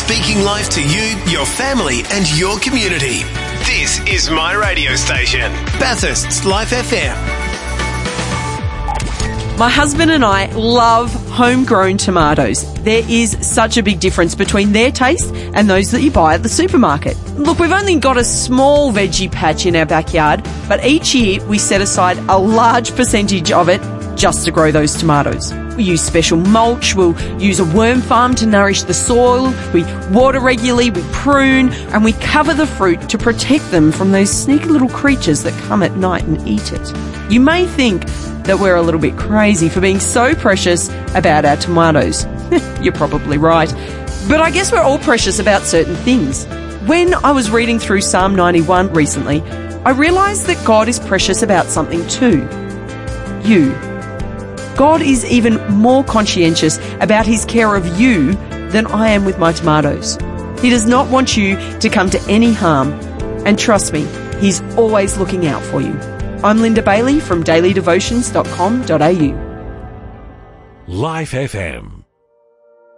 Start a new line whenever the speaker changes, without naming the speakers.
speaking life to you, your family and your community. This is my radio station, Bathurst's Life FM.
My husband and I love homegrown tomatoes. There is such a big difference between their taste and those that you buy at the supermarket. Look, we've only got a small veggie patch in our backyard, but each year we set aside a large percentage of it just to grow those tomatoes. We use special mulch, we'll use a worm farm to nourish the soil, we water regularly, we prune, and we cover the fruit to protect them from those sneaky little creatures that come at night and eat it. You may think that we're a little bit crazy for being so precious about our tomatoes. You're probably right. But I guess we're all precious about certain things. When I was reading through Psalm 91 recently, I realised that God is precious about something too. You. God is even more conscientious about his care of you than I am with my tomatoes. He does not want you to come to any harm. And trust me, he's always looking out for you. I'm Linda Bailey from dailydevotions.com.au.
Life FM.